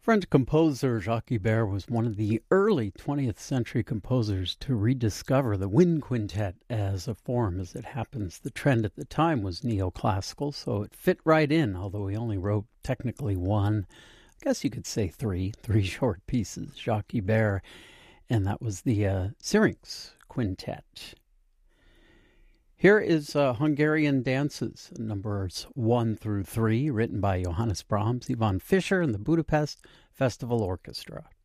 French composer Jacques Ibert was one of the early 20th century composers to rediscover the wind quintet as a form. As it happens, the trend at the time was neoclassical, so it fit right in, although he only wrote technically one, I guess you could say three short pieces, Jacques Ibert, and that was the Syrinx Quintet. Here is Hungarian Dances, numbers 1 through 3, written by Johannes Brahms, Ivan Fischer, and the Budapest Festival Orchestra.